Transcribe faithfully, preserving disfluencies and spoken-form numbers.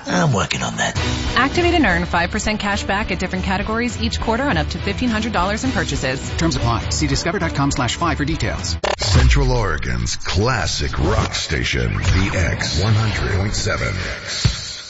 I'm working on that. Activate and earn five percent cash back at different categories each quarter on up to fifteen hundred dollars in purchases. Terms apply. See discover.com slash five for details. Central Oregon's classic rock station, The X one hundred point seven.